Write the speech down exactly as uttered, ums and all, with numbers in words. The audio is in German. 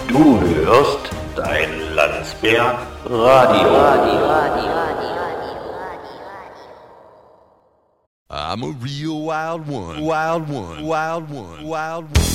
Du hörst dein Landsberg Radio. Radio, Radio, Radio. I'm a real wild one, wild one, wild one, wild one.